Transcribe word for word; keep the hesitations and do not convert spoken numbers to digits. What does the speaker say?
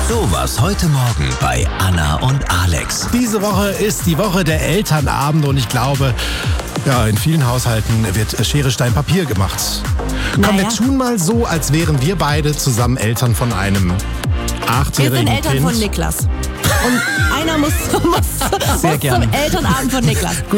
Sowas heute Morgen bei Anna und Alex. Diese Woche ist die Woche der Elternabende und ich glaube, ja, in vielen Haushalten wird Schere, Stein, Papier gemacht. Komm, Naja. wir tun mal so, als wären wir beide zusammen Eltern von einem Wir achtjährigen sind Eltern Kind. von Niklas. Und einer muss, muss, Sehr muss gerne. zum Elternabend von Niklas.